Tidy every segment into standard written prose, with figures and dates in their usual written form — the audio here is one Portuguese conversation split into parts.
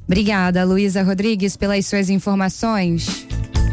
Obrigada, Luísa Rodrigues, pelas suas informações.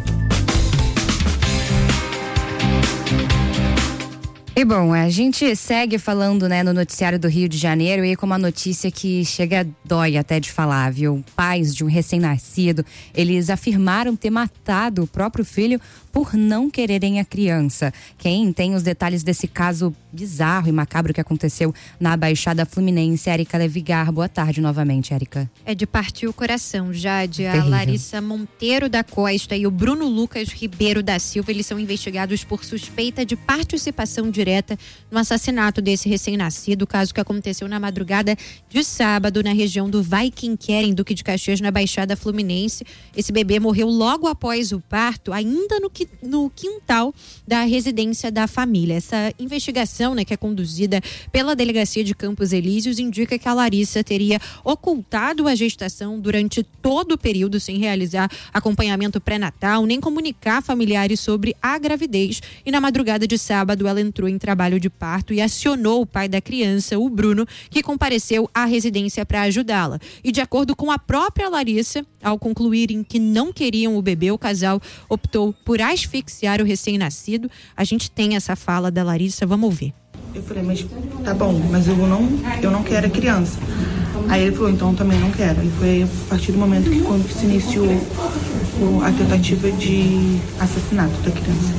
E bom, a gente segue falando, né, no noticiário do Rio de Janeiro e com uma notícia que chega, dói até de falar, viu? Pais de um recém-nascido, eles afirmaram ter matado o próprio filho por não quererem a criança. Quem tem os detalhes desse caso bizarro e macabro que aconteceu na Baixada Fluminense, Érica Levigar. Boa tarde novamente, Érica. É de partir o coração, Jade. A Terrível. Larissa Monteiro da Costa e o Bruno Lucas Ribeiro da Silva, eles são investigados por suspeita de participação direta no assassinato desse recém-nascido, caso que aconteceu na madrugada de sábado na região do Vai Quem Quer, em Duque de Caxias, na Baixada Fluminense. Esse bebê morreu logo após o parto, ainda no quintal da residência da família. Essa investigação, né, que é conduzida pela Delegacia de Campos Elíseos, indica que a Larissa teria ocultado a gestação durante todo o período sem realizar acompanhamento pré-natal, nem comunicar familiares sobre a gravidez. E na madrugada de sábado ela entrou em trabalho de parto e acionou o pai da criança, o Bruno, que compareceu à residência para ajudá-la. E de acordo com a própria Larissa, ao concluírem que não queriam o bebê, o casal optou por asfixiar o recém-nascido. A gente tem essa fala da Larissa, vamos ouvir. Eu falei, mas tá bom, mas eu não quero a criança. Aí ele falou, então também não quero. E foi a partir do momento que quando se iniciou a tentativa de assassinato da criança.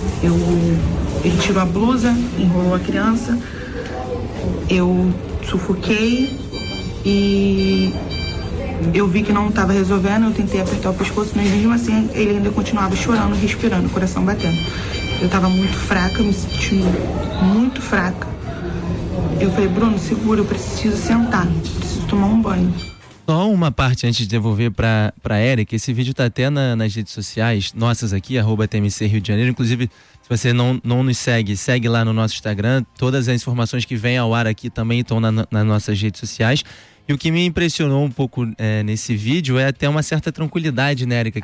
Ele tirou a blusa, enrolou a criança, eu sufoquei e eu vi que não estava resolvendo, eu tentei apertar o pescoço, mas mesmo assim ele ainda continuava chorando, respirando, o coração batendo. Eu estava muito fraca, me sentindo muito fraca. Eu falei, Bruno, segura, eu preciso sentar, preciso tomar um banho. Só uma parte antes de devolver pra Érica, esse vídeo tá até nas redes sociais, nossas aqui, @TMC Rio de Janeiro, inclusive se você não nos segue lá no nosso Instagram, todas as informações que vêm ao ar aqui também estão nas nossas redes sociais. E o que me impressionou um pouco nesse vídeo é até uma certa tranquilidade, né, Érica?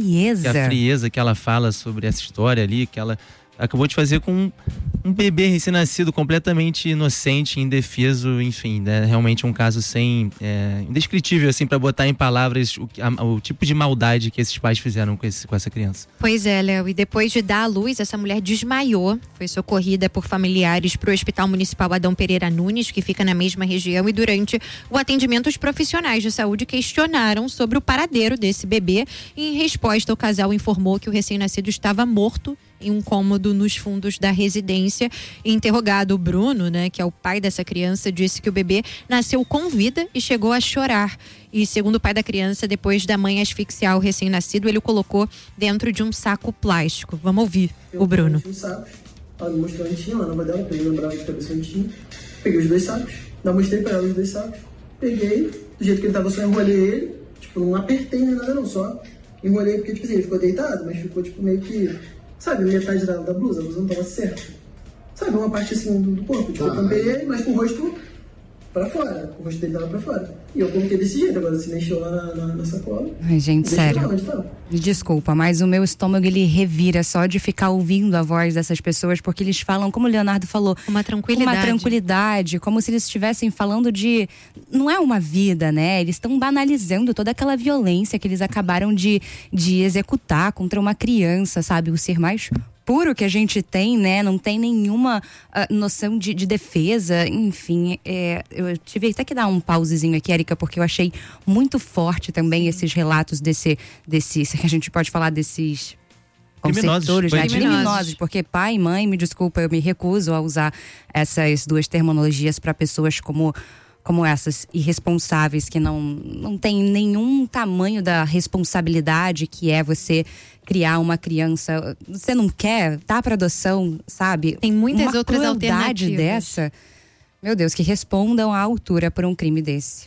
A frieza que ela fala sobre essa história ali, que ela acabou de fazer com um bebê recém-nascido completamente inocente, indefeso, enfim, né? Realmente um caso indescritível, assim, para botar em palavras o tipo de maldade que esses pais fizeram com essa criança. Pois é, Léo, e depois de dar à luz, essa mulher desmaiou, foi socorrida por familiares para o Hospital Municipal Adão Pereira Nunes, que fica na mesma região, e durante o atendimento os profissionais de saúde questionaram sobre o paradeiro desse bebê. E em resposta, o casal informou que o recém-nascido estava morto em um cômodo nos fundos da residência. Interrogado, o Bruno, né, que é o pai dessa criança, disse que o bebê nasceu com vida e chegou a chorar. E segundo o pai da criança, depois da mãe asfixiar o recém-nascido, ele o colocou dentro de um saco plástico. Vamos ouvir o Bruno. Eu sacos, ela me mostrou a lentinha lá na nova dela, pra eu lembrar de cabeça lentinha. Peguei os 2 sacos, mostrei pra ela os 2 sacos, peguei, do jeito que ele tava, só enrolei ele, tipo, não apertei nem nada não, só enrolei porque, tipo assim, ele ficou deitado, mas ficou, tipo, meio que, sabe, metade da blusa, a blusa não tava certa. Sabe, uma parte assim do corpo, tipo, eu tampei ele, mas com o rosto pra fora, o rosto dele tava pra fora. E eu coloquei desse jeito, agora se mexeu lá na sacola. Ai, gente, sério. Me desculpa, mas o meu estômago, ele revira só de ficar ouvindo a voz dessas pessoas, porque eles falam, como o Leonardo falou, uma tranquilidade, como se eles estivessem falando de... Não é uma vida, né? Eles estão banalizando toda aquela violência que eles acabaram de executar contra uma criança, sabe? O ser mais puro que a gente tem, né? Não tem nenhuma noção de defesa, enfim. Eu tive até que dar um pausezinho aqui, Érica, porque eu achei muito forte também esses relatos desses, que a gente pode falar desses conceptores, né? Criminosos, porque pai e mãe, me desculpa, eu me recuso a usar essas duas terminologias para pessoas como essas irresponsáveis, que não tem nenhum tamanho da responsabilidade que é você criar uma criança. Você não quer, tá para adoção, sabe? Tem muitas uma outras alternativas dessa. Meu Deus, que respondam à altura por um crime desse.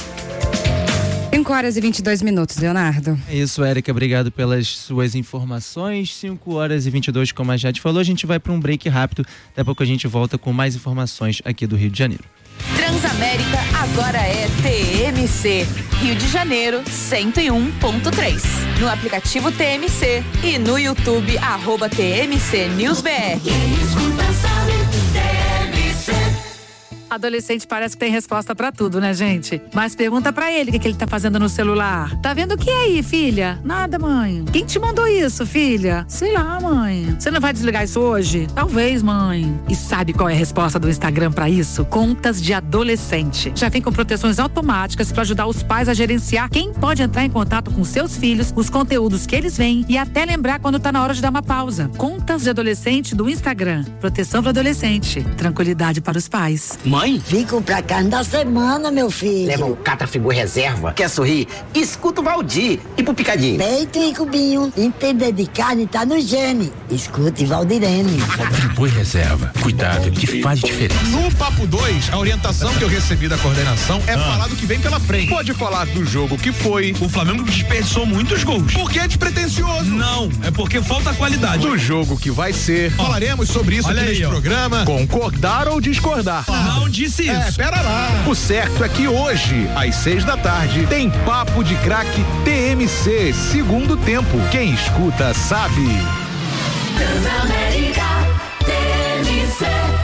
5h22, Leonardo. É isso, Érica, obrigado pelas suas informações. 5h22, como a Jade falou, a gente vai para um break rápido. Daqui a pouco a gente volta com mais informações aqui do Rio de Janeiro. Transamérica agora é TMC, Rio de Janeiro 101.3. No aplicativo TMC e no YouTube @TMC News BR. Adolescente parece que tem resposta pra tudo, né, gente? Mas pergunta pra ele o que ele tá fazendo no celular. Tá vendo o que aí, filha? Nada, mãe. Quem te mandou isso, filha? Sei lá, mãe. Você não vai desligar isso hoje? Talvez, mãe. E sabe qual é a resposta do Instagram pra isso? Contas de adolescente. Já vem com proteções automáticas pra ajudar os pais a gerenciar quem pode entrar em contato com seus filhos, os conteúdos que eles veem e até lembrar quando tá na hora de dar uma pausa. Contas de adolescente do Instagram. Proteção para adolescente. Tranquilidade para os pais. Mãe? Vim comprar carne da semana, meu filho. Leva um Catrafigura Reserva. Quer sorrir? Escuta o Valdir. E pro Picadinho? Peito e cubinho. Entender de carne tá no gene. Escute Valdirene. Friboi Reserva. Cuidado que faz diferença. No Papo 2, a orientação que eu recebi da coordenação é falar do que vem pela frente. Pode falar do jogo que foi. O Flamengo desperdiçou muitos gols. Porque é despretensioso. Não, é porque falta qualidade. Do jogo que vai ser. Falaremos sobre isso aqui neste programa. Concordar ou discordar. Não disse isso. Pera lá. O certo é que hoje, às 6h, tem Papo de Craque TMC, segundo tempo. Quem escuta sabe. Transamérica TMC.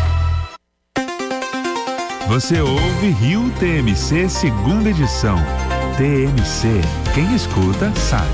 Você ouve Rio TMC, segunda edição. TMC, quem escuta sabe.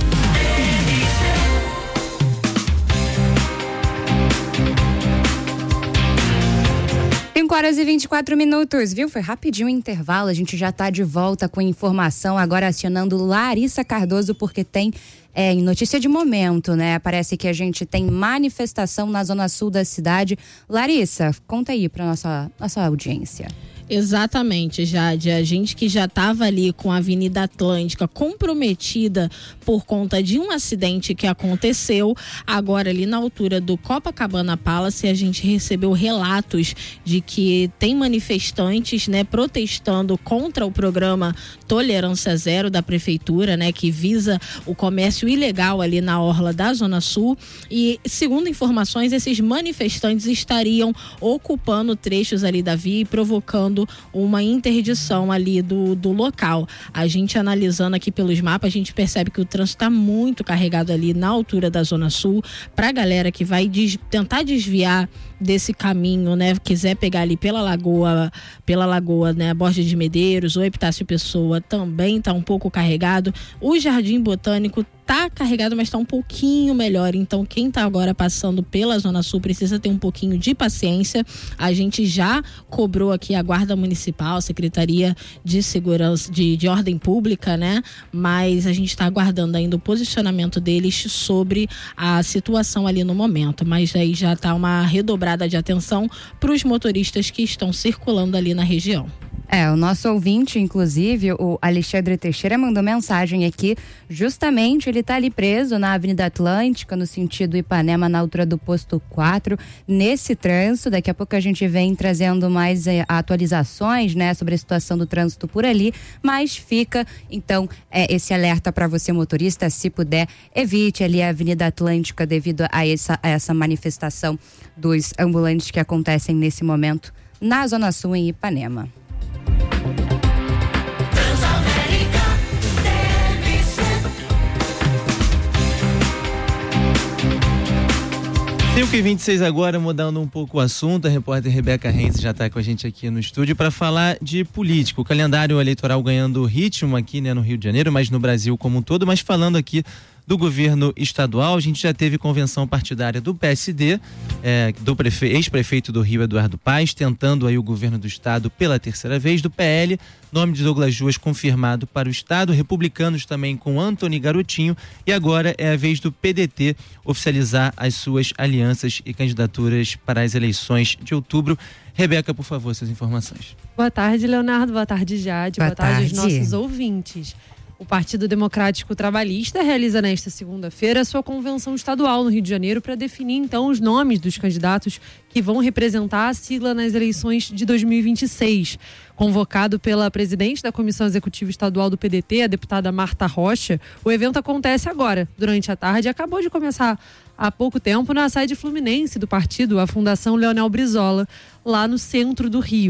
5h24, viu? Foi rapidinho o intervalo, a gente já tá de volta com informação, agora acionando Larissa Cardoso, porque tem notícia de momento, né? Parece que a gente tem manifestação na zona sul da cidade. Larissa, conta aí pra nossa audiência. Exatamente, Jade. A gente que já estava ali com a Avenida Atlântica comprometida por conta de um acidente que aconteceu, agora ali na altura do Copacabana Palace, a gente recebeu relatos de que tem manifestantes, né, protestando contra o programa Tolerância Zero da Prefeitura, né, que visa o comércio ilegal ali na orla da Zona Sul. E, segundo informações, esses manifestantes estariam ocupando trechos ali da via e provocando uma interdição ali do local. A gente analisando aqui pelos mapas, a gente percebe que o trânsito está muito carregado ali na altura da Zona Sul. Para a galera que vai tentar desviar desse caminho, né, quiser pegar ali pela lagoa, né, Borges de Medeiros ou Epitácio Pessoa, também está um pouco carregado. O Jardim Botânico tá carregado, mas tá um pouquinho melhor. Então, quem tá agora passando pela Zona Sul precisa ter um pouquinho de paciência. A gente já cobrou aqui a Guarda Municipal, a Secretaria de Segurança, de Ordem Pública, né? Mas a gente tá aguardando ainda o posicionamento deles sobre a situação ali no momento. Mas aí já tá uma redobrada de atenção para os motoristas que estão circulando ali na região. O nosso ouvinte, inclusive, o Alexandre Teixeira, mandou mensagem aqui. Justamente, ele está ali preso na Avenida Atlântica, no sentido Ipanema, na altura do posto 4, nesse trânsito. Daqui a pouco a gente vem trazendo mais atualizações, né, sobre a situação do trânsito por ali. Mas fica, então, esse alerta para você, motorista, se puder, evite ali a Avenida Atlântica devido a essa manifestação dos ambulantes que acontecem nesse momento na Zona Sul, em Ipanema. 5h26 agora, mudando um pouco o assunto, a repórter Rebeca Reis já está com a gente aqui no estúdio para falar de política. O calendário eleitoral ganhando ritmo aqui, né, no Rio de Janeiro, mas no Brasil como um todo. Mas falando aqui do governo estadual, a gente já teve convenção partidária do PSD, do ex-prefeito do Rio, Eduardo Paes, tentando aí o governo do estado pela terceira vez, do PL, nome de Douglas Ruas confirmado para o estado, republicanos também com Antony Garotinho, e agora é a vez do PDT oficializar as suas alianças e candidaturas para as eleições de outubro. Rebeca, por favor, suas informações. Boa tarde, Leonardo. Boa tarde, Jade. Boa tarde aos nossos ouvintes. O Partido Democrático Trabalhista realiza nesta segunda-feira sua convenção estadual no Rio de Janeiro para definir, então, os nomes dos candidatos que vão representar a sigla nas eleições de 2026. Convocado pela presidente da Comissão Executiva Estadual do PDT, a deputada Marta Rocha, o evento acontece agora, durante a tarde, e acabou de começar há pouco tempo na sede fluminense do partido, a Fundação Leonel Brizola, lá no centro do Rio.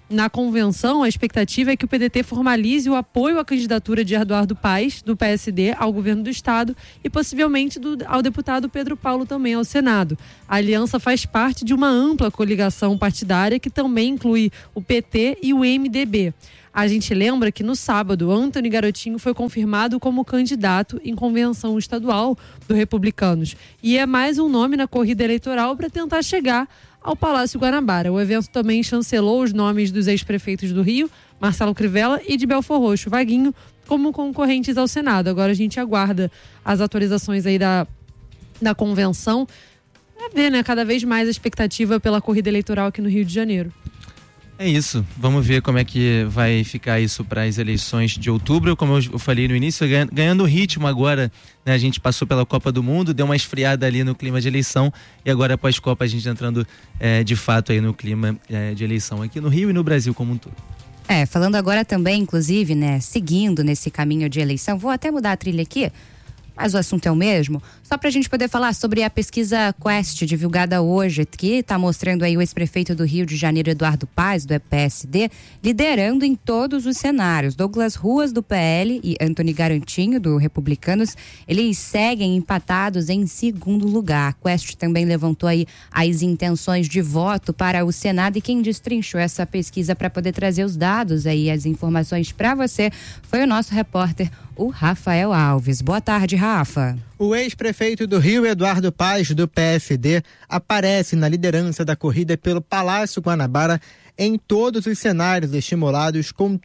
Na convenção, a expectativa é que o PDT formalize o apoio à candidatura de Eduardo Paes, do PSD, ao governo do estado e possivelmente ao deputado Pedro Paulo também ao Senado. A aliança faz parte de uma ampla coligação partidária que também inclui o PT e o MDB. A gente lembra que no sábado, Antony Garotinho foi confirmado como candidato em convenção estadual do Republicanos. E é mais um nome na corrida eleitoral para tentar chegar ao Palácio Guanabara. O evento também chancelou os nomes dos ex-prefeitos do Rio, Marcelo Crivella, e de Belfor Roxo, Vaguinho, como concorrentes ao Senado. Agora a gente aguarda as atualizações aí da convenção para ver, né, cada vez mais a expectativa pela corrida eleitoral aqui no Rio de Janeiro. É isso, vamos ver como é que vai ficar isso para as eleições de outubro. Como eu falei no início, ganhando ritmo agora, né? A gente passou pela Copa do Mundo, deu uma esfriada ali no clima de eleição e agora após Copa a gente entrando de fato aí no clima de eleição aqui no Rio e no Brasil como um todo. Falando agora também, inclusive, né, seguindo nesse caminho de eleição, vou até mudar a trilha aqui, mas o assunto é o mesmo, só pra gente poder falar sobre a pesquisa Quest, divulgada hoje, que tá mostrando aí o ex-prefeito do Rio de Janeiro, Eduardo Paes, do PSD, liderando em todos os cenários. Douglas Ruas, do PL, e Antony Garotinho, do Republicanos, eles seguem empatados em segundo lugar. A Quest também levantou aí as intenções de voto para o Senado, e quem destrinchou essa pesquisa para poder trazer os dados aí, as informações para você, foi o nosso repórter, o Rafael Alves. Boa tarde, Rafa. O ex-prefeito do Rio, Eduardo Paes, do PSD, aparece na liderança da corrida pelo Palácio Guanabara em todos os cenários estimulados, com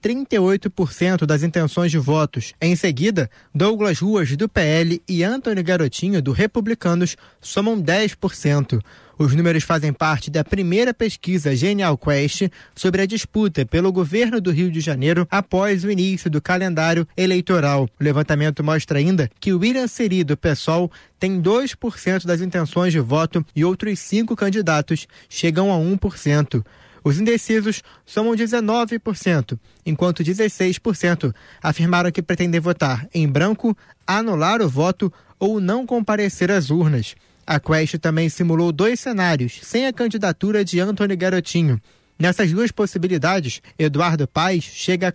38% das intenções de votos. Em seguida, Douglas Ruas, do PL, e Antony Garotinho, do Republicanos, somam 10%. Os números fazem parte da primeira pesquisa Genial Quest sobre a disputa pelo governo do Rio de Janeiro após o início do calendário eleitoral. O levantamento mostra ainda que William Seri, do PSOL, tem 2% das intenções de voto e outros 5 candidatos chegam a 1%. Os indecisos somam 19%, enquanto 16% afirmaram que pretendem votar em branco, anular o voto ou não comparecer às urnas. A Quest também simulou 2 cenários sem a candidatura de Antony Garotinho. Nessas duas possibilidades, Eduardo Paes chega a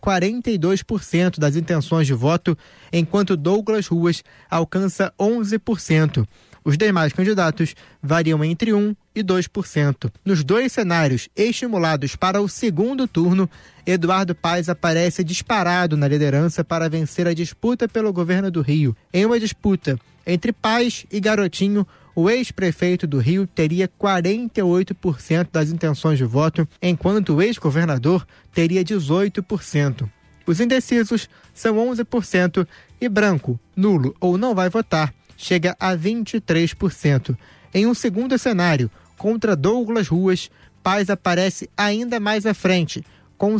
42% das intenções de voto, enquanto Douglas Ruas alcança 11%. Os demais candidatos variam entre 1% e 2%. Nos 2 cenários estimulados para o segundo turno, Eduardo Paes aparece disparado na liderança para vencer a disputa pelo governo do Rio. Em uma disputa entre Paes e Garotinho, o ex-prefeito do Rio teria 48% das intenções de voto, enquanto o ex-governador teria 18%. Os indecisos são 11% e branco, nulo ou não vai votar chega a 23%. Em um segundo cenário, contra Douglas Ruas, Paes aparece ainda mais à frente, com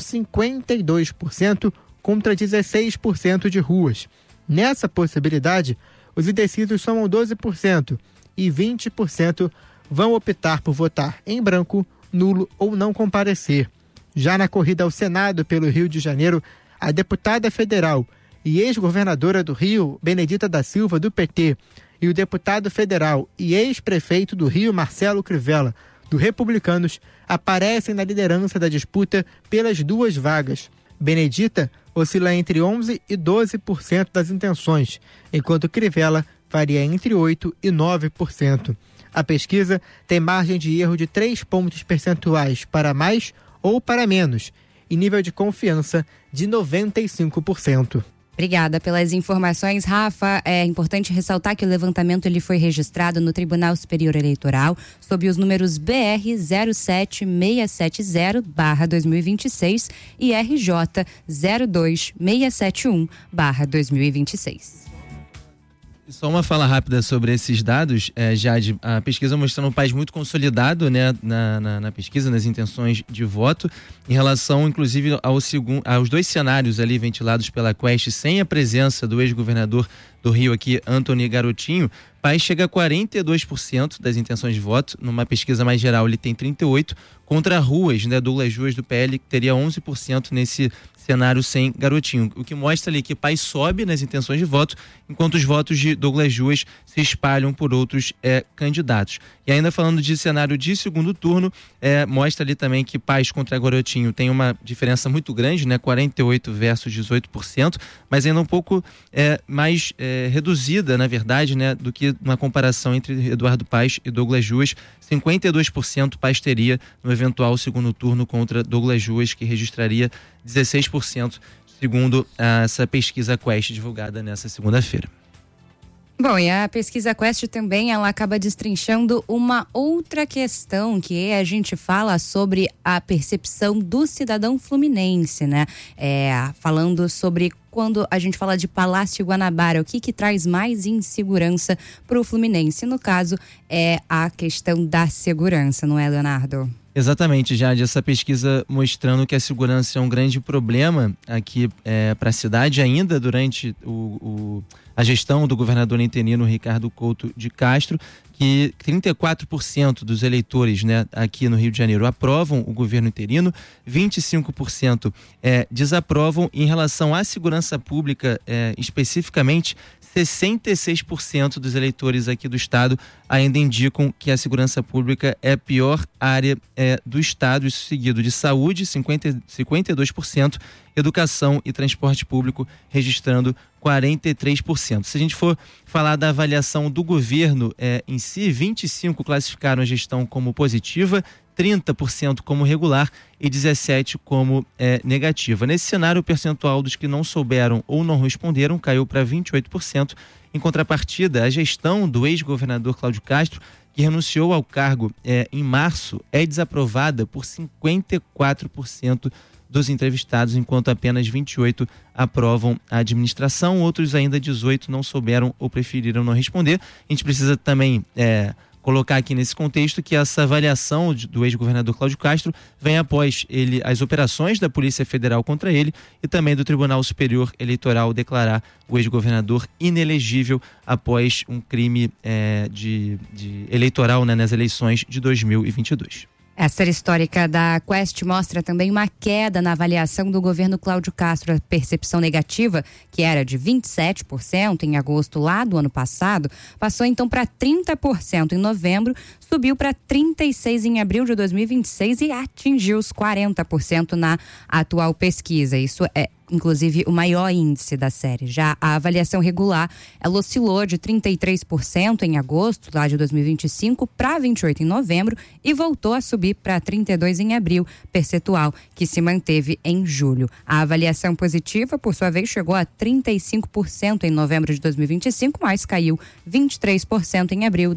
52% contra 16% de Ruas. Nessa possibilidade, os indecisos somam 12% e 20% vão optar por votar em branco, nulo ou não comparecer. Já na corrida ao Senado pelo Rio de Janeiro, a deputada federal e ex-governadora do Rio, Benedita da Silva, do PT, e o deputado federal e ex-prefeito do Rio, Marcelo Crivella, do Republicanos, aparecem na liderança da disputa pelas 2 vagas. Benedita oscila entre 11% e 12% das intenções, enquanto Crivella varia entre 8% e 9%. A pesquisa tem margem de erro de 3 pontos percentuais para mais ou para menos, e nível de confiança de 95%. Obrigada pelas informações, Rafa. É importante ressaltar que o levantamento ele foi registrado no Tribunal Superior Eleitoral sob os números BR 07670/2026 e RJ 02671/2026. Só uma fala rápida sobre esses dados, Jade. A pesquisa mostrando um país muito consolidado, né, na pesquisa, nas intenções de voto, em relação, inclusive, aos 2 cenários ali ventilados pela Quest, sem a presença do ex-governador do Rio aqui, Antony Garotinho. Paes chega a 42% das intenções de voto. Numa pesquisa mais geral, ele tem 38%. Contra Ruas, né, Douglas Ruas do PL, que teria 11% nesse cenário sem Garotinho. O que mostra ali que Paes sobe nas intenções de voto, enquanto os votos de Douglas Ruas se espalham por outros candidatos. E ainda falando de cenário de segundo turno, mostra ali também que Paes contra Garotinho tem uma diferença muito grande, né, 48% versus 18%, mas ainda um pouco mais reduzida, na verdade, né, do que uma comparação entre Eduardo Paes e Douglas Ruas. 52% Paes teria no eventual segundo turno contra Douglas Ruas, que registraria 16%, segundo essa pesquisa Quest divulgada nessa segunda-feira. Bom, e a pesquisa Quest também, ela acaba destrinchando uma outra questão, que a gente fala sobre a percepção do cidadão fluminense, né? Falando sobre quando a gente fala de Palácio Guanabara, o que traz mais insegurança para o Fluminense? No caso, é a questão da segurança, não é, Leonardo? Exatamente, Jade. Essa pesquisa mostrando que a segurança é um grande problema aqui para a cidade, ainda durante a gestão do governador interino Ricardo Couto de Castro, que 34% dos eleitores, né, aqui no Rio de Janeiro aprovam o governo interino, 25% desaprovam. Em relação à segurança pública, especificamente, 66% dos eleitores aqui do estado ainda indicam que a segurança pública é a pior área do estado, isso seguido de saúde, 52%, educação e transporte público registrando 43%. Se a gente for falar da avaliação do governo em si, 25% classificaram a gestão como positiva, 30% como regular e 17% como negativa. Nesse cenário, o percentual dos que não souberam ou não responderam caiu para 28%. Em contrapartida, a gestão do ex-governador Cláudio Castro, que renunciou ao cargo em março, é desaprovada por 54% dos entrevistados, enquanto apenas 28% aprovam a administração. Outros ainda 18% não souberam ou preferiram não responder. A gente precisa também colocar aqui nesse contexto que essa avaliação do ex-governador Cláudio Castro vem após as operações da Polícia Federal contra ele e também do Tribunal Superior Eleitoral declarar o ex-governador inelegível após um crime de eleitoral, né, nas eleições de 2022. A série histórica da Quest mostra também uma queda na avaliação do governo Cláudio Castro. A percepção negativa, que era de 27% em agosto lá do ano passado, passou então para 30% em novembro, subiu para 36% em abril de 2026 e atingiu os 40% na atual pesquisa. Isso é inclusive o maior índice da série. Já a avaliação regular, ela oscilou de 33% em agosto lá de 2025 para 28% em novembro e voltou a subir para 32% em abril, percentual que se manteve em julho. A avaliação positiva, por sua vez, chegou a 35% em novembro de 2025, mas caiu 23% em abril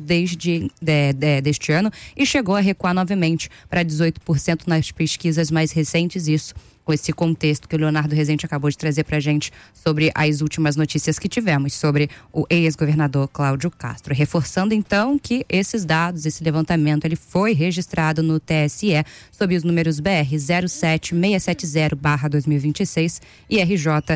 deste ano e chegou a recuar novamente para 18% nas pesquisas mais recentes, isso com esse contexto que o Leonardo Rezende acabou de trazer pra gente sobre as últimas notícias que tivemos sobre o ex-governador Cláudio Castro. Reforçando então que esses dados, esse levantamento, ele foi registrado no TSE sob os números BR 07670/2026 e RJ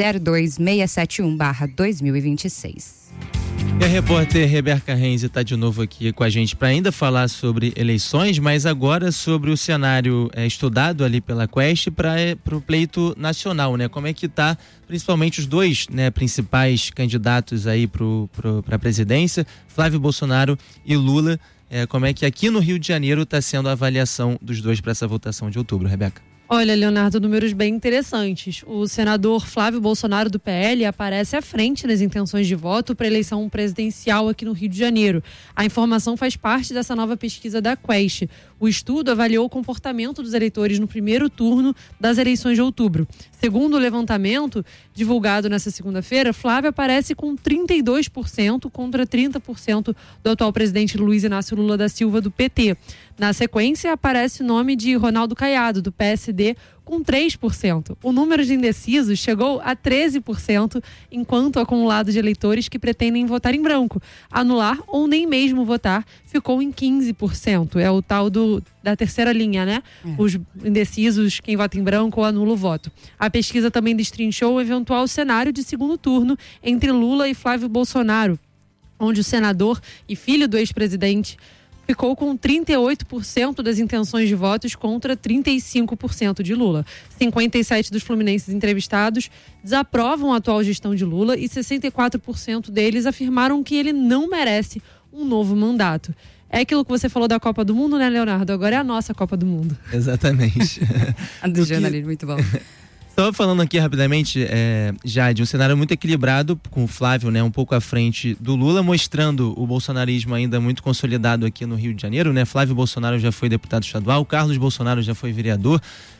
02671/2026. E a repórter Rebeca Renzi está de novo aqui com a gente para ainda falar sobre eleições, mas agora sobre o cenário estudado ali pela Quest para o pleito nacional, né? Como é que está, principalmente os dois, né, principais candidatos aí para a presidência, Flávio Bolsonaro e Lula. Como é que aqui no Rio de Janeiro está sendo a avaliação dos dois para essa votação de outubro, Rebeca? Olha, Leonardo, números bem interessantes. O senador Flávio Bolsonaro do PL aparece à frente nas intenções de voto para a eleição presidencial aqui no Rio de Janeiro. A informação faz parte dessa nova pesquisa da Quest. O estudo avaliou o comportamento dos eleitores no primeiro turno das eleições de outubro. Segundo o levantamento divulgado nesta segunda-feira, Flávio aparece com 32% contra 30% do atual presidente Luiz Inácio Lula da Silva do PT. Na sequência, aparece o nome de Ronaldo Caiado, do PSD, com 3%. O número de indecisos chegou a 13%, enquanto o acumulado de eleitores que pretendem votar em branco, anular ou nem mesmo votar, ficou em 15%. É o tal da terceira linha, né? Os indecisos, quem vota em branco ou anula o voto. A pesquisa também destrinchou o eventual cenário de segundo turno entre Lula e Flávio Bolsonaro. onde o senador e filho do ex-presidente ficou com 38% das intenções de votos contra 35% de Lula. 57 dos fluminenses entrevistados desaprovam a atual gestão de Lula e 64% deles afirmaram que ele não merece um novo mandato. É aquilo que você falou da Copa do Mundo, né, Leonardo? Agora é a nossa Copa do Mundo. Exatamente. A do jornalismo, muito bom. Estava falando aqui rapidamente, Jade, um cenário muito equilibrado, com o Flávio, né, um pouco à frente do Lula, mostrando o bolsonarismo ainda muito consolidado aqui no Rio de Janeiro, né? Flávio Bolsonaro já foi deputado estadual, Carlos Bolsonaro já foi vereador,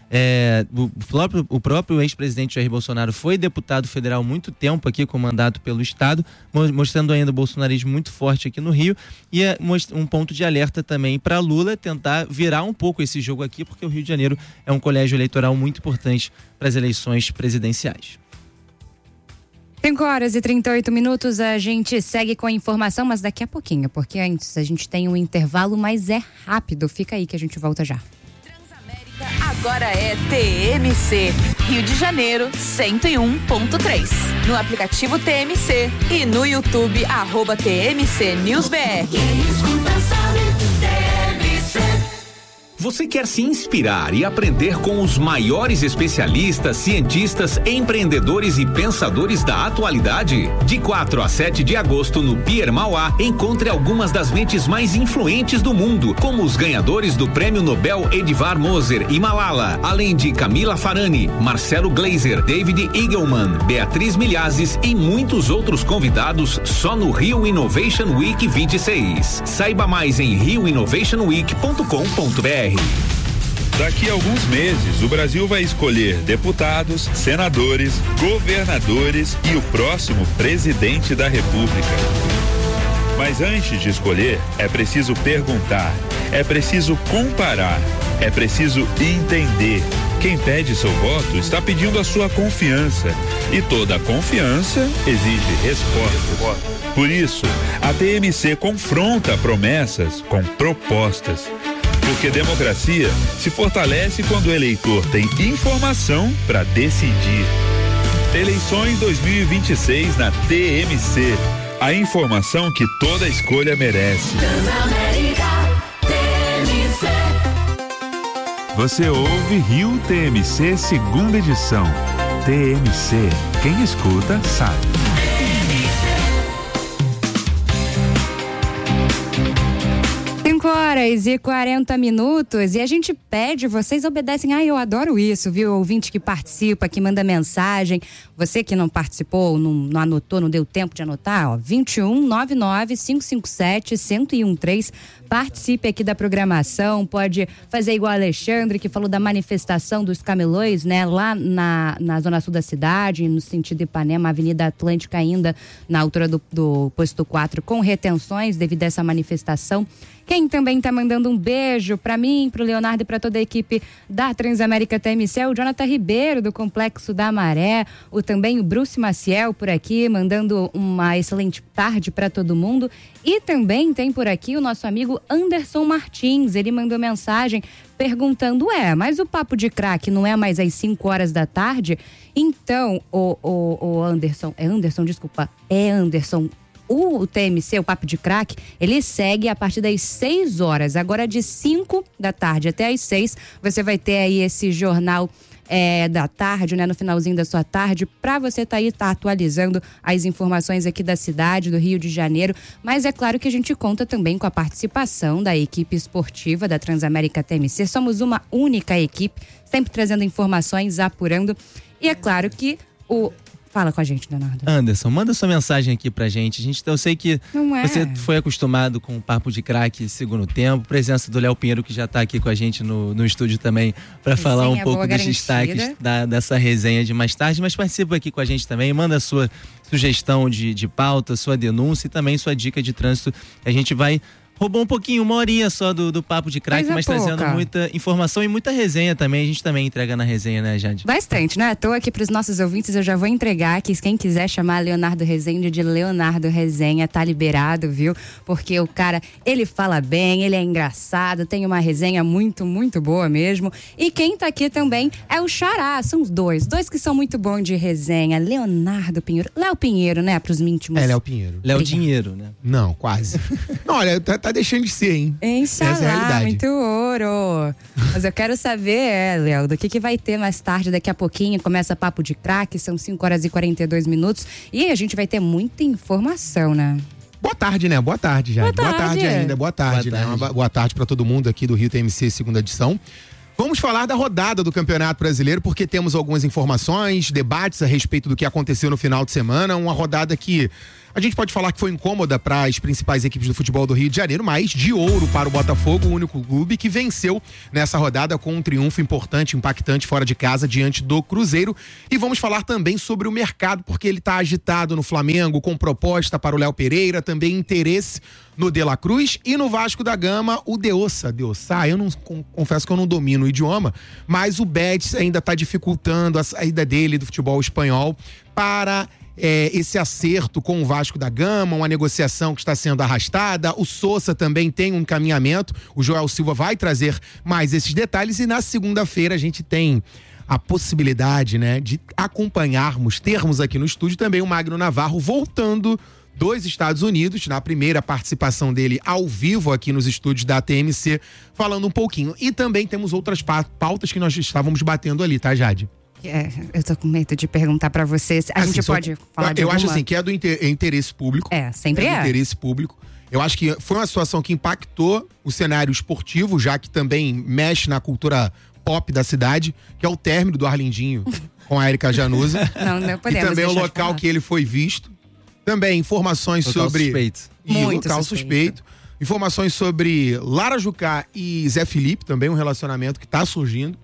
o próprio ex-presidente Jair Bolsonaro foi deputado federal muito tempo aqui com mandato pelo estado, mostrando ainda o bolsonarismo muito forte aqui no Rio, e um ponto de alerta também para Lula tentar virar um pouco esse jogo aqui, porque o Rio de Janeiro é um colégio eleitoral muito importante para as eleições presidenciais. 5h38, a gente segue com a informação, mas daqui a pouquinho, porque antes a gente tem um intervalo, mas é rápido. Fica aí que a gente volta já. Agora é TMC, Rio de Janeiro 101.3. No aplicativo TMC e no YouTube, @TMC NewsBR. Você quer se inspirar e aprender com os maiores especialistas, cientistas, empreendedores e pensadores da atualidade? De 4 a 7 de agosto no Pier Mauá, encontre algumas das mentes mais influentes do mundo, como os ganhadores do Prêmio Nobel Edvard Moser e Malala, além de Camila Farani, Marcelo Gleiser, David Eagleman, Beatriz Milhazes e muitos outros convidados só no Rio Innovation Week 26. Saiba mais em rioinnovationweek.com.br. Daqui a alguns meses, o Brasil vai escolher deputados, senadores, governadores e o próximo presidente da República. Mas antes de escolher, é preciso perguntar, é preciso comparar, é preciso entender. Quem pede seu voto está pedindo a sua confiança. E toda confiança exige respostas. Por isso, a TMC confronta promessas com propostas. Porque democracia se fortalece quando o eleitor tem informação para decidir. Eleições 2026 na TMC. A informação que toda escolha merece. Você ouve Rio TMC, segunda edição. TMC, quem escuta sabe. 5h40 e a gente pede, vocês obedecem. Eu adoro isso, viu? Ouvinte que participa, que manda mensagem. Você que não participou, não anotou, não deu tempo de anotar, 2199-557-1013. Participe aqui da programação, pode fazer igual a Alexandre, que falou da manifestação dos camelões, né? Lá na zona sul da cidade, no sentido Ipanema, Avenida Atlântica ainda, na altura do posto 4, com retenções devido a essa manifestação. Quem também tá mandando um beijo para mim, pro Leonardo e para toda a equipe da Transamérica TMC é o Jonathan Ribeiro, do Complexo da Maré, também o Bruce Maciel por aqui, mandando uma excelente tarde para todo mundo. E também tem por aqui o nosso amigo Anderson Martins, ele mandou mensagem perguntando, mas o Papo de Crack não é mais às 5 horas da tarde? Então, o Anderson, o TMC, o Papo de Crack, ele segue a partir das 6 horas. Agora de 5 da tarde até as 6, você vai ter aí esse jornal da tarde, né, no finalzinho da sua tarde, para você tá atualizando as informações aqui da cidade, do Rio de Janeiro. Mas é claro que a gente conta também com a participação da equipe esportiva da Transamérica TMC. Somos uma única equipe, sempre trazendo informações, apurando. E é claro que Fala com a gente, Leonardo. Anderson, manda sua mensagem aqui pra gente. Eu sei que você foi acostumado com o Papo de Crack segundo tempo, presença do Léo Pinheiro, que já tá aqui com a gente no estúdio também, para falar um pouco dos destaques dessa resenha de mais tarde, mas participa aqui com a gente também, manda a sua sugestão de pauta, sua denúncia e também sua dica de trânsito. A gente vai roubou um pouquinho, uma horinha só do Papo de Craque, mas trazendo muita informação e muita resenha também. A gente também entrega na resenha, né, Jade? Bastante, né? Tô aqui pros nossos ouvintes, eu já vou entregar que quem quiser chamar Leonardo Rezende de Leonardo Resenha, tá liberado, viu? Porque o cara, ele fala bem, ele é engraçado, tem uma resenha muito, muito boa mesmo. E quem tá aqui também é o Xará, são os dois que são muito bons de resenha. Leonardo Pinheiro, Léo Pinheiro, né, pros íntimos. É, Léo Pinheiro. Léo Dinheiro, né? Não, quase. Não, olha, tá deixando de ser, hein? Essa é a realidade. Muito ouro. Mas eu quero saber, Léo, do que vai ter mais tarde, daqui a pouquinho, começa Papo de Craque, são 5h42 e a gente vai ter muita informação, né? Boa tarde, né? Boa tarde, Jade. Boa tarde ainda, boa tarde, né? Boa tarde pra todo mundo aqui do Rio TMC, segunda edição. Vamos falar da rodada do Campeonato Brasileiro, porque temos algumas informações, debates a respeito do que aconteceu no final de semana. Uma rodada que a gente pode falar que foi incômoda para as principais equipes do futebol do Rio de Janeiro, mas de ouro para o Botafogo, o único clube que venceu nessa rodada com um triunfo importante, impactante fora de casa diante do Cruzeiro. E vamos falar também sobre o mercado, porque ele está agitado no Flamengo, com proposta para o Léo Pereira, também interesse no De La Cruz e no Vasco da Gama, o Deossa, eu não confesso que eu não domino o idioma, mas o Betis ainda está dificultando a saída dele do futebol espanhol para esse acerto com o Vasco da Gama, uma negociação que está sendo arrastada. O Sousa também tem um encaminhamento, o Joel Silva vai trazer mais esses detalhes e na segunda-feira a gente tem a possibilidade, né, de termos aqui no estúdio também o Magno Navarro voltando dos Estados Unidos, na primeira participação dele ao vivo aqui nos estúdios da TMC, falando um pouquinho. E também temos outras pautas que nós estávamos batendo ali, tá, Jade? Eu tô com medo de perguntar pra vocês. A gente pode falar de alguma... Eu acho assim, que é do interesse público. Sempre é. Do interesse público. Eu acho que foi uma situação que impactou o cenário esportivo, já que também mexe na cultura pop da cidade, que é o término do Arlindinho com a Érica Januza. Não podemos. E também o local que ele foi visto. Também informações sobre... local suspeito. Informações sobre Lara Jucá e Zé Felipe, também um relacionamento que tá surgindo.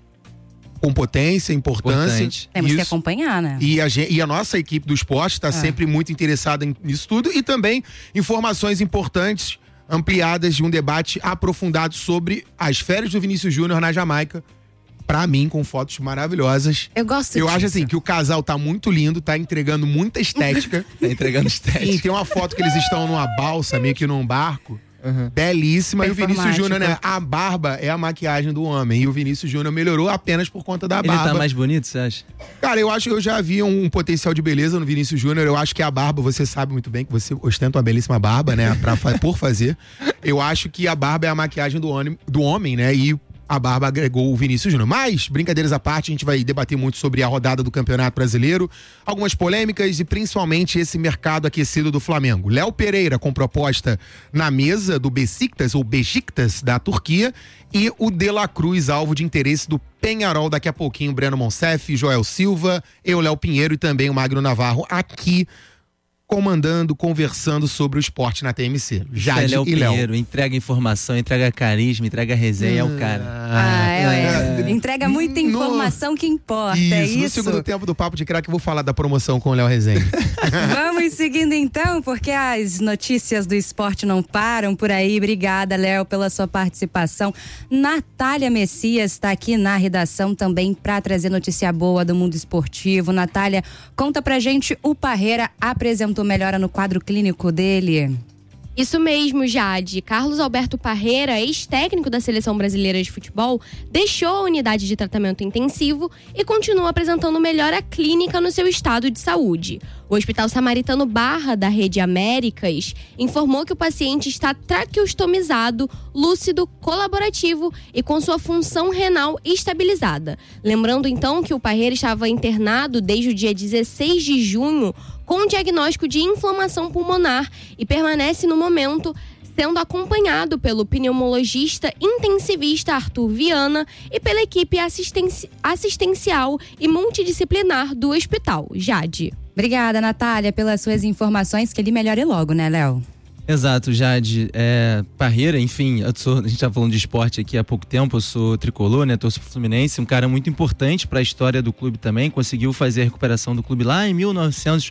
Com potência, importância. Temos que acompanhar, né? E a nossa equipe do esporte está sempre muito interessada nisso tudo. E também informações importantes, ampliadas de um debate aprofundado sobre as férias do Vinícius Júnior na Jamaica. Pra mim, com fotos maravilhosas. Eu gosto Eu disso. acho assim, que o casal tá muito lindo, tá entregando muita estética. Tá entregando estética. E tem uma foto que eles estão numa balsa, meio que num barco. Belíssima. E o Vinícius Júnior, né? A barba é a maquiagem do homem. E o Vinícius Júnior melhorou apenas por conta da barba. Ele tá mais bonito, você acha? Cara, eu acho que eu já vi um potencial de beleza no Vinícius Júnior. Eu acho que a barba, você sabe muito bem que você ostenta uma belíssima barba, né? Por fazer. Eu acho que a barba é a maquiagem do homem, né? E a barba agregou o Vinícius Júnior. Mas, brincadeiras à parte, a gente vai debater muito sobre a rodada do Campeonato Brasileiro, algumas polêmicas e principalmente esse mercado aquecido do Flamengo. Léo Pereira com proposta na mesa do Besiktas, ou Besiktas, da Turquia, e o De La Cruz, alvo de interesse do Peñarol. Daqui a pouquinho, Breno Monsef, Joel Silva, eu, Léo Pinheiro e também o Magno Navarro aqui comandando, conversando sobre o esporte na TMC. Jade e Léo. Pinheiro, entrega informação, entrega carisma, entrega resenha, é o cara. Entrega muita informação que importa, é isso? No segundo tempo do Papo de Craque eu vou falar da promoção com o Léo Resenha. Vamos seguindo então, porque as notícias do esporte não param por aí. Obrigada, Léo, pela sua participação. Natália Messias está aqui na redação também para trazer notícia boa do mundo esportivo. Natália, conta pra gente, o Parreira apresentou melhora no quadro clínico dele. Isso mesmo, Jade. Carlos Alberto Parreira, ex-técnico da Seleção Brasileira de Futebol, deixou a unidade de tratamento intensivo e continua apresentando melhora clínica no seu estado de saúde. O Hospital Samaritano Barra, da Rede Américas, informou que o paciente está traqueostomizado, lúcido, colaborativo e com sua função renal estabilizada. Lembrando, então, que o Parreira estava internado desde o dia 16 de junho com diagnóstico de inflamação pulmonar e permanece no momento sendo acompanhado pelo pneumologista intensivista Arthur Viana e pela equipe assistencial e multidisciplinar do hospital. Jade. Obrigada, Natália, pelas suas informações, que ele melhore logo, né, Léo? Exato, Jade. Parreira, enfim, a gente tá falando de esporte aqui há pouco tempo, eu sou tricolor, né, torço pro Fluminense, um cara muito importante para a história do clube também, conseguiu fazer a recuperação do clube lá em 1990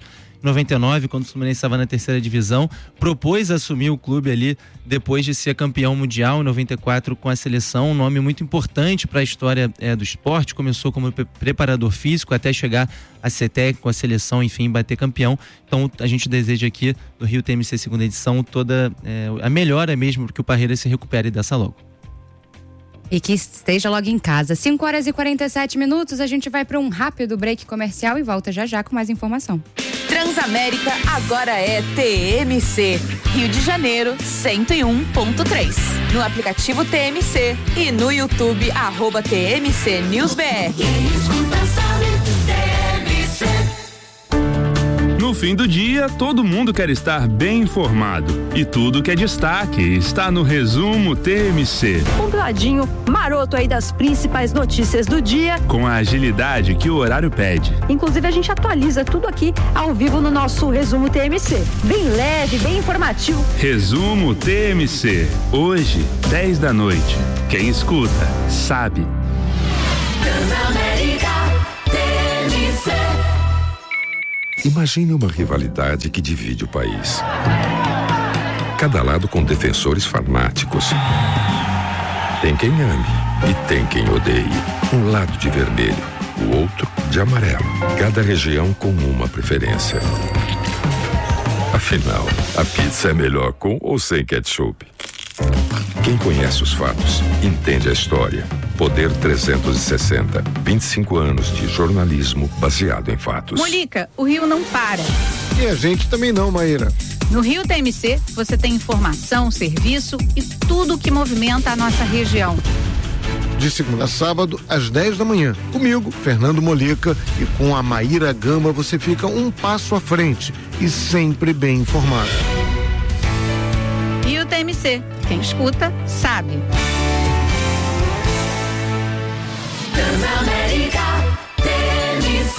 99, quando o Fluminense estava na terceira divisão, propôs assumir o clube ali depois de ser campeão mundial em 94 com a seleção, um nome muito importante para a história do esporte. Começou como preparador físico até chegar a ser técnico com a seleção, enfim, bater campeão. Então a gente deseja aqui do Rio TMC segunda edição toda a melhora mesmo, que o Parreira se recupere dessa logo. E que esteja logo em casa. 5h47, a gente vai para um rápido break comercial e volta já com mais informação. Transamérica agora é TMC, Rio de Janeiro 101.3. No aplicativo TMC e no YouTube @TMC NewsBR. No fim do dia, todo mundo quer estar bem informado. E tudo que é destaque está no Resumo TMC. Compladinho, maroto aí das principais notícias do dia. Com a agilidade que o horário pede. Inclusive, a gente atualiza tudo aqui ao vivo no nosso Resumo TMC. Bem leve, bem informativo. Resumo TMC. Hoje, 10 da noite. Quem escuta, sabe. Transamérica TMC. Imagine uma rivalidade que divide o país. Cada lado com defensores fanáticos. Tem quem ame e tem quem odeie. Um lado de vermelho, o outro de amarelo. Cada região com uma preferência. Afinal, a pizza é melhor com ou sem ketchup? Quem conhece os fatos, entende a história. Poder 360. 25 anos de jornalismo baseado em fatos. Molica, o Rio não para. E a gente também não, Maíra. No Rio TMC, você tem informação, serviço e tudo que movimenta a nossa região. De segunda a sábado, às 10 da manhã. Comigo, Fernando Molica, e com a Maíra Gama você fica um passo à frente e sempre bem informado. Rio TMC, quem escuta, sabe. Transamérica TMC.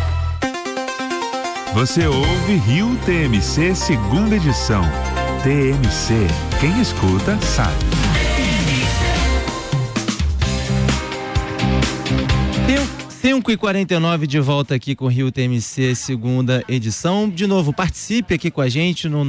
Você ouve Rio TMC segunda edição. TMC, quem escuta sabe. 5h49 de volta aqui com o Rio TMC segunda edição. De novo, participe aqui com a gente no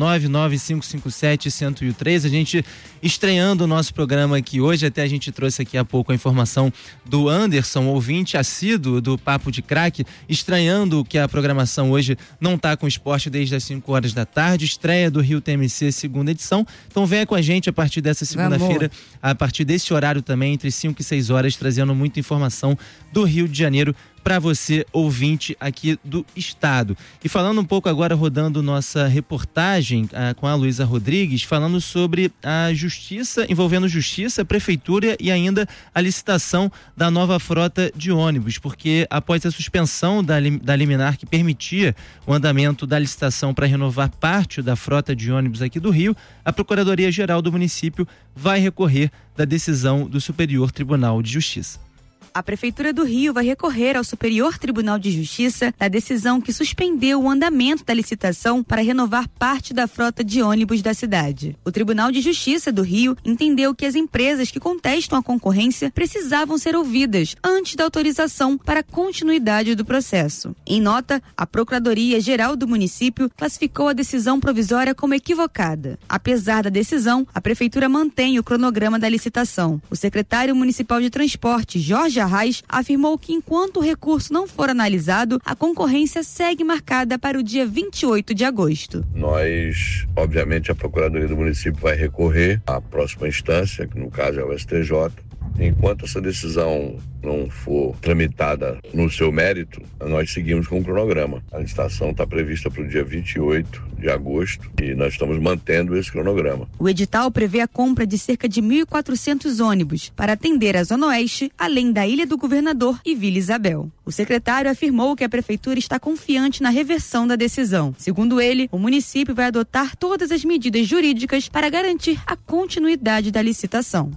99557-1013. A gente estreando o nosso programa aqui hoje. Até a gente trouxe aqui há pouco a informação do Anderson, ouvinte assíduo do Papo de Craque, estranhando que a programação hoje não está com esporte desde as 5 horas da tarde. Estreia do Rio TMC segunda edição. Então venha com a gente a partir dessa segunda-feira, a partir desse horário também, entre 5 e 6 horas, trazendo muita informação do Rio de Janeiro para você, ouvinte aqui do estado. E falando um pouco agora, rodando nossa reportagem com a Luísa Rodrigues, falando sobre a justiça, envolvendo justiça, prefeitura e ainda a licitação da nova frota de ônibus, porque após a suspensão da liminar que permitia o andamento da licitação para renovar parte da frota de ônibus aqui do Rio, a Procuradoria-Geral do município vai recorrer da decisão do Superior Tribunal de Justiça. A Prefeitura do Rio vai recorrer ao Superior Tribunal de Justiça da decisão que suspendeu o andamento da licitação para renovar parte da frota de ônibus da cidade. O Tribunal de Justiça do Rio entendeu que as empresas que contestam a concorrência precisavam ser ouvidas antes da autorização para a continuidade do processo. Em nota, a Procuradoria-Geral do município classificou a decisão provisória como equivocada. Apesar da decisão, a Prefeitura mantém o cronograma da licitação. O secretário municipal de Transporte, Jorge Arraes, afirmou que enquanto o recurso não for analisado, a concorrência segue marcada para o dia 28 de agosto. Nós, obviamente, a Procuradoria do município vai recorrer à próxima instância, que no caso é o STJ. Enquanto essa decisão não for tramitada no seu mérito, nós seguimos com o cronograma. A licitação está prevista para o dia 28 de agosto e nós estamos mantendo esse cronograma. O edital prevê a compra de cerca de 1.400 ônibus para atender a Zona Oeste, além da Ilha do Governador e Vila Isabel. O secretário afirmou que a prefeitura está confiante na reversão da decisão. Segundo ele, o município vai adotar todas as medidas jurídicas para garantir a continuidade da licitação.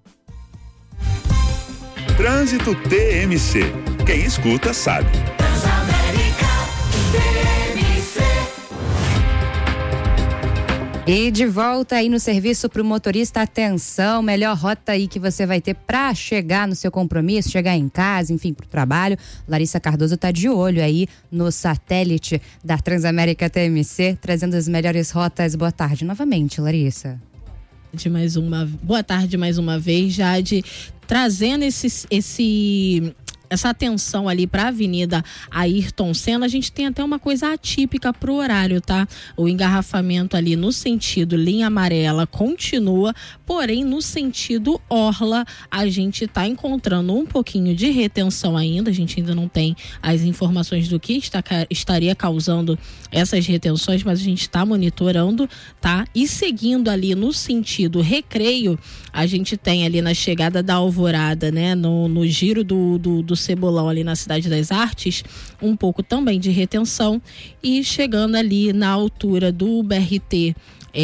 Trânsito TMC. Quem escuta sabe. E de volta aí no serviço para o motorista, atenção, melhor rota aí que você vai ter para chegar no seu compromisso, chegar em casa, enfim, pro trabalho. Larissa Cardoso tá de olho aí no satélite da Transamérica TMC, trazendo as melhores rotas. Boa tarde novamente, Larissa. Boa tarde mais uma vez, Jade, trazendo essa atenção ali para a Avenida Ayrton Senna. A gente tem até uma coisa atípica pro horário, tá? O engarrafamento ali no sentido linha amarela continua, porém no sentido orla a gente tá encontrando um pouquinho de retenção ainda. A gente ainda não tem as informações do que estaria causando essas retenções, mas a gente está monitorando, tá? E seguindo ali no sentido Recreio, a gente tem ali na chegada da Alvorada, né? No giro do Cebolão ali na Cidade das Artes, um pouco também de retenção, e chegando ali na altura do BRT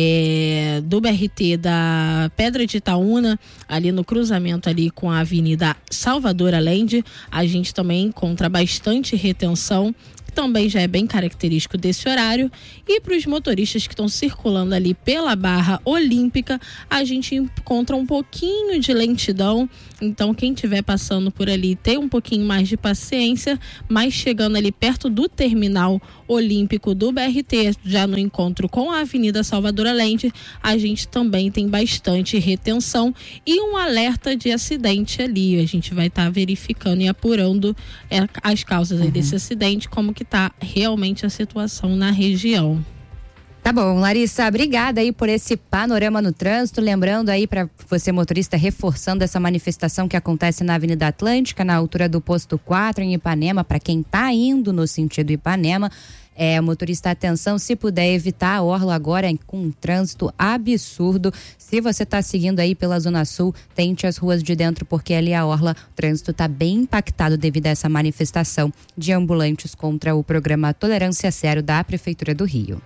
da Pedra de Itaúna, ali no cruzamento ali com a Avenida Salvador Allende, a gente também encontra bastante retenção, que também já é bem característico desse horário. E para os motoristas que estão circulando ali pela Barra Olímpica, a gente encontra um pouquinho de lentidão. Então quem estiver passando por ali tem um pouquinho mais de paciência, mas chegando ali perto do terminal olímpico do BRT, já no encontro com a Avenida Salvador Allende, a gente também tem bastante retenção e um alerta de acidente ali. A gente vai estar verificando e apurando as causas aí desse acidente, como que tá realmente a situação na região. Tá bom, Larissa, obrigada aí por esse panorama no trânsito. Lembrando aí para você, motorista, reforçando essa manifestação que acontece na Avenida Atlântica, na altura do posto 4, em Ipanema, para quem tá indo no sentido Ipanema. Motorista, atenção, se puder evitar a orla agora com um trânsito absurdo. Se você tá seguindo aí pela Zona Sul, tente as ruas de dentro, porque ali a orla, o trânsito tá bem impactado devido a essa manifestação de ambulantes contra o programa Tolerância Zero da Prefeitura do Rio.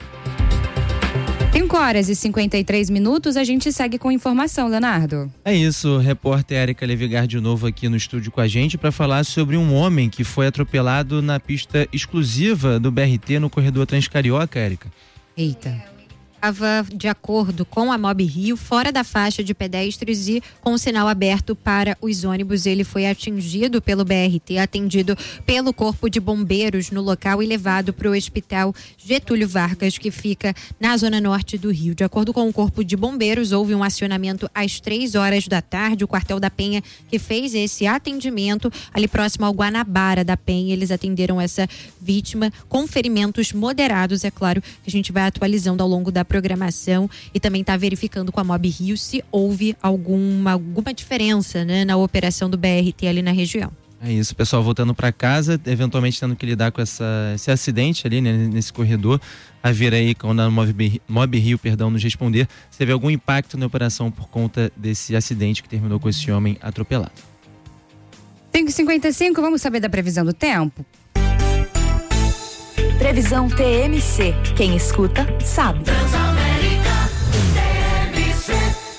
5h53, a gente segue com informação, Leonardo. É isso, repórter Érica Levigar de novo aqui no estúdio com a gente para falar sobre um homem que foi atropelado na pista exclusiva do BRT no corredor Transcarioca, Érica. Eita. Estava de acordo com a Mob Rio, fora da faixa de pedestres e com o sinal aberto para os ônibus. Ele foi atingido pelo BRT, atendido pelo Corpo de Bombeiros no local e levado para o Hospital Getúlio Vargas, que fica na zona norte do Rio. De acordo com o Corpo de Bombeiros, houve um acionamento às 3h da tarde. O quartel da Penha que fez esse atendimento ali próximo ao Guanabara da Penha. Eles atenderam essa vítima com ferimentos moderados. É claro que a gente vai atualizando ao longo da programação e também está verificando com a Mob Rio se houve alguma diferença, né, na operação do BRT ali na região. É isso, pessoal voltando para casa, eventualmente tendo que lidar com esse acidente ali, né, nesse corredor. A vir aí, quando a Mob Rio, nos responder, se teve algum impacto na operação por conta desse acidente que terminou com esse homem atropelado. 5h55, vamos saber da previsão do tempo? Previsão TMC. Quem escuta, sabe. Transamérica TMC.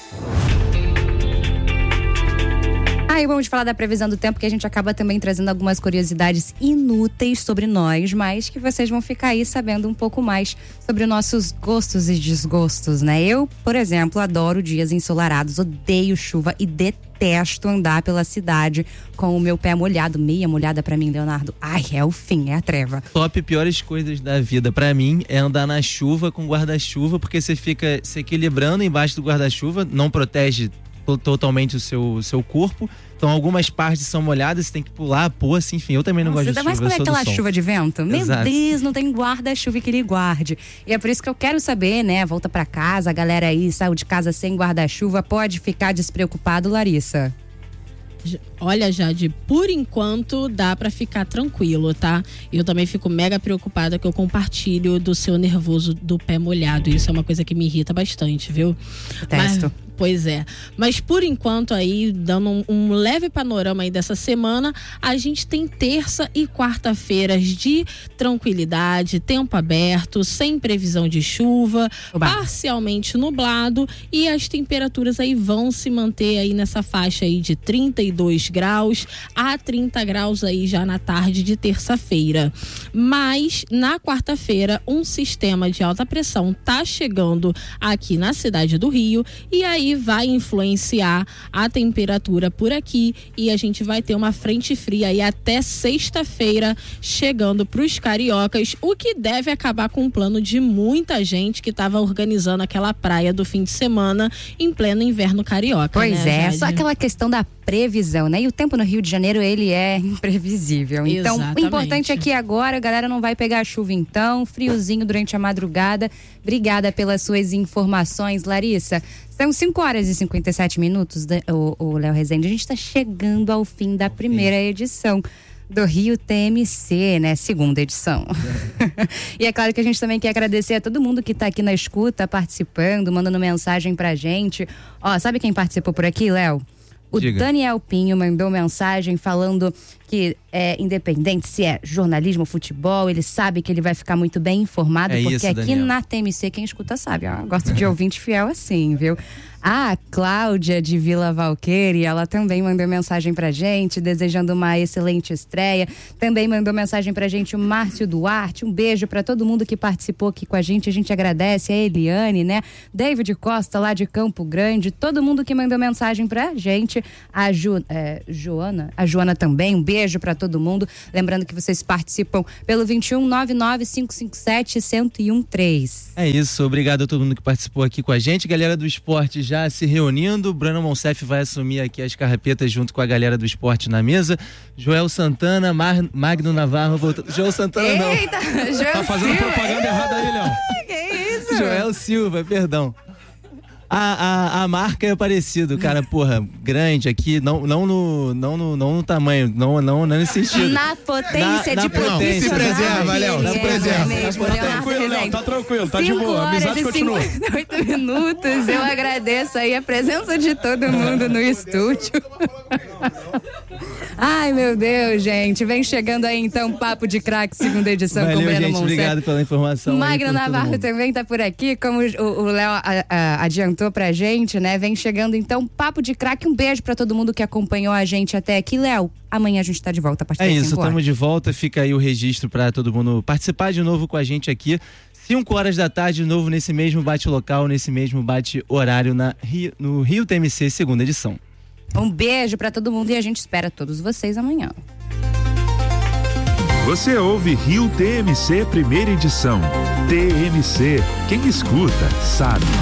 E vamos falar da previsão do tempo, que a gente acaba também trazendo algumas curiosidades inúteis sobre nós, mas que vocês vão ficar aí sabendo um pouco mais sobre os nossos gostos e desgostos, né? Eu, por exemplo, adoro dias ensolarados, odeio chuva e detesto andar pela cidade com o meu pé molhado, meia molhada pra mim, Leonardo. Ai, é o fim, é a treva. Top piores coisas da vida pra mim é andar na chuva com guarda-chuva, porque você fica se equilibrando embaixo do guarda-chuva, não protege totalmente o seu corpo. Então algumas partes são molhadas, você tem que pular a poça, enfim, eu também não gosto de chuva. Ainda mais quando é aquela chuva de vento. Meu Exato. Deus, não tem guarda-chuva que ele guarde. E é por isso que eu quero saber, né, volta pra casa, a galera aí saiu de casa sem guarda-chuva, pode ficar despreocupado, Larissa? Olha, Jade, por enquanto dá pra ficar tranquilo, tá? Eu também fico mega preocupada que eu compartilho do seu nervoso do pé molhado. Isso é uma coisa que me irrita bastante, viu? Testo. Pois é. Mas por enquanto aí, dando um leve panorama aí dessa semana, a gente tem terça e quarta-feiras de tranquilidade, tempo aberto, sem previsão de chuva, parcialmente nublado, e as temperaturas aí vão se manter aí nessa faixa aí de 32 graus a 30 graus aí já na tarde de terça-feira. Mas na quarta-feira, um sistema de alta pressão tá chegando aqui na cidade do Rio e aí vai influenciar a temperatura por aqui, e a gente vai ter uma frente fria aí até sexta-feira chegando para os cariocas, o que deve acabar com o plano de muita gente que estava organizando aquela praia do fim de semana em pleno inverno carioca. Pois né, é, Jade? só aquela questão da previsão, né? E o tempo no Rio de Janeiro, ele é imprevisível. Então, Exatamente. o importante é que agora a galera não vai pegar chuva então, friozinho durante a madrugada. Obrigada pelas suas informações, Larissa. São 5h57, o Léo Rezende. A gente está chegando ao fim da primeira edição do Rio TMC, né? Segunda edição. E é claro que a gente também quer agradecer a todo mundo que está aqui na escuta, participando, mandando mensagem pra gente. Ó, sabe quem participou por aqui, Léo? O Daniel Pinho mandou mensagem falando que é independente se é jornalismo ou futebol, ele sabe que ele vai ficar muito bem informado, porque isso, aqui Daniel. na TMC quem escuta sabe, ó, gosto de ouvinte fiel assim, viu? A Cláudia de Vila Valqueire, ela também mandou mensagem pra gente, desejando uma excelente estreia. Também mandou mensagem pra gente o Márcio Duarte. Um beijo pra todo mundo que participou aqui com a gente agradece. A Eliane, né? David Costa, lá de Campo Grande. Todo mundo que mandou mensagem pra gente. A Joana também. Um beijo pra todo mundo. Lembrando que vocês participam pelo 2199-557-1013. É isso, obrigado a todo mundo que participou aqui com a gente. Galera do esporte já se reunindo. Breno Monsef vai assumir aqui as carrapetas junto com a galera do esporte na mesa. Joel Santana, Magno Navarro voltando. Joel Santana Eita, não. Joel Tá fazendo Silva. propaganda errada aí, Léo. Que isso? Joel Silva, perdão. A marca é parecida, cara, porra, grande aqui, não no tamanho, não nesse sentido. Na potência de potência. Se preserva, Léo, se preserva. Tá tranquilo, Léo, tá tranquilo, tá de boa, a amizade continua. 58 minutos, eu agradeço aí a presença de todo mundo no estúdio. Ai, meu Deus, gente, vem chegando aí então Papo de Craque, segunda edição. Valeu, com o Breno gente, Monsef. obrigado pela informação. Magno aí por todo Navarro mundo. também tá por aqui, como o Léo adiantou pra gente, né? Vem chegando então Papo de Craque. Um beijo pra todo mundo que acompanhou a gente até aqui. Léo, amanhã a gente tá de volta a partir É das isso, 5 horas. estamos de volta, fica aí o registro pra todo mundo participar de novo com a gente aqui. 5 horas da tarde, de novo nesse mesmo bate-local, nesse mesmo bate-horário no Rio TMC, segunda edição. Um beijo pra todo mundo e a gente espera todos vocês amanhã. Você ouve Rio TMC primeira edição. TMC, quem escuta sabe.